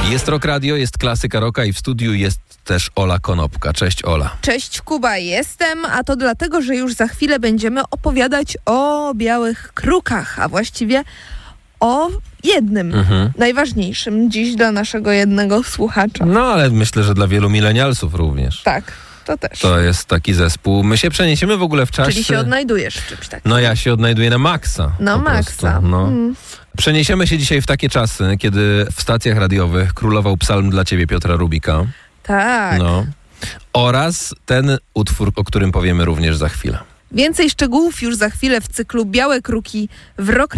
Jest Rock Radio, jest klasyka rocka i w studiu jest też Ola Konopka. Cześć, Ola. Cześć, Kuba, jestem, a to dlatego, że już za chwilę będziemy opowiadać o białych krukach, a właściwie o jednym, najważniejszym dziś dla naszego jednego słuchacza. No, ale myślę, że dla wielu milenialsów również. Tak, to też. To jest taki zespół. My się przeniesiemy w ogóle w czasie... Czyli się odnajdujesz w czymś takim. No ja się odnajduję na maksa. Na maksa. No. Przeniesiemy się dzisiaj w takie czasy, kiedy w stacjach radiowych królował psalm dla ciebie Piotra Rubika. Tak. No. Oraz ten utwór, o którym powiemy również za chwilę. Więcej szczegółów już za chwilę w cyklu Białe Kruki w Rock